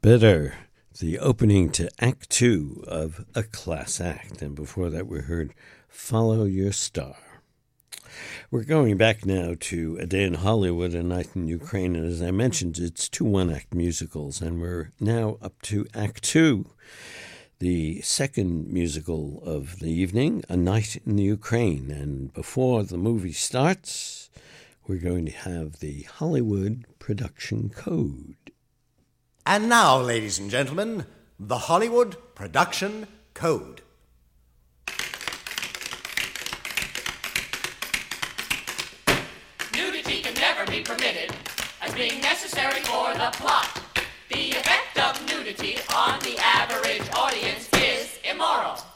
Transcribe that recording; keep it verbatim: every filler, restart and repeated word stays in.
Bitter, the opening to Act Two of A Class Act. And before that, we heard Follow Your Star. We're going back now to A Day in Hollywood, A Night in Ukraine. And as I mentioned, it's two one-act musicals, and we're now up to Act Two, the second musical of the evening, A Night in the Ukraine. And before the movie starts, we're going to have the Hollywood Production Code. And now, ladies and gentlemen, the Hollywood Production Code. Nudity can never be permitted as being necessary for the plot. The effect of nudity on the average audience is immoral.